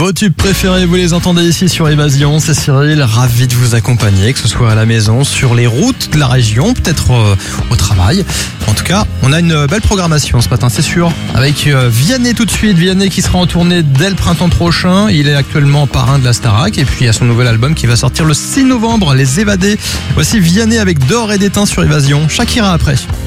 Vos tubes préférés, vous les entendez ici sur Évasion. C'est Cyril, ravi de vous accompagner, que ce soit à la maison, sur les routes de la région, peut-être au travail. En tout cas, on a une belle programmation ce matin, c'est sûr. Avec Vianney tout de suite, Vianney qui sera en tournée dès le printemps prochain. Il est actuellement parrain de la Starac et puis il y a son nouvel album qui va sortir le 6 novembre, Les Évadés. Voici Vianney avec D'or et d'étain sur Évasion. Shakira après.